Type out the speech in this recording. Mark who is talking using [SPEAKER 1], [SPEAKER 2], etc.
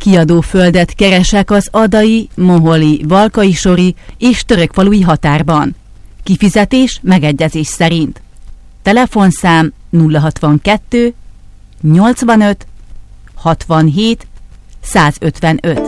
[SPEAKER 1] Kiadóföldet keresek az adai, moholi, valkai-sori és törökfalui határban. Kifizetés megegyezés szerint. Telefonszám 062 85 67 155.